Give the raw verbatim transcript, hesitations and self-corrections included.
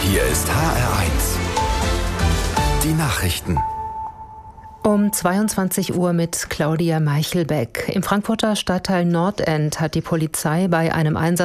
Hier ist H R eins. Die Nachrichten. Um zweiundzwanzig Uhr mit Claudia Meichelbeck. Im Frankfurter Stadtteil Nordend hat die Polizei bei einem Einsatz